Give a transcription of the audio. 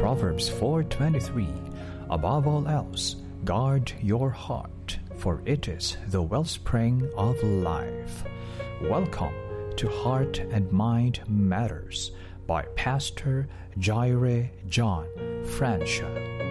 Proverbs 4:23, above all else, guard your heart, for it is the wellspring of life. Welcome to Heart and Mind Matters by Pastor Jaire John Francia.